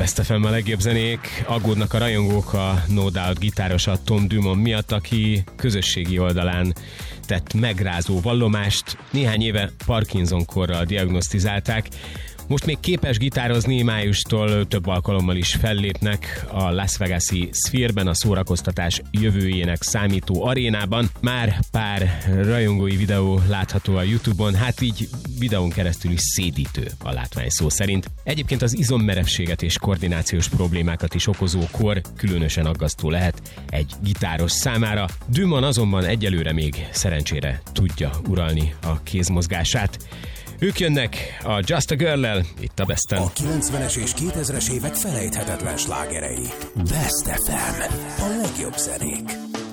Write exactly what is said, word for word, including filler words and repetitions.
Best ef em a legjobb zenék. Aggódnak a rajongók a No Doubt gitárosa Tom Dumont miatt, aki közösségi oldalán tett megrázó vallomást. Néhány éve Parkinson-korral diagnosztizálták. Most még képes gitározni, májustól több alkalommal is fellépnek a Las Vegas-i Sphere-ben, a szórakoztatás jövőjének számító arénában. Már pár rajongói videó látható a YouTube-on, hát így videón keresztül is szédítő a látvány szó szerint. Egyébként az izommerevséget és koordinációs problémákat is okozó kor különösen aggasztó lehet egy gitáros számára. Dumont azonban egyelőre még szerencsére tudja uralni a kézmozgását. Ők jönnek a Just a Girl-lel, itt a Besten. A kilencvenes és kétezres évek felejthetetlen slágerei. Best ef em, a legjobb zenék.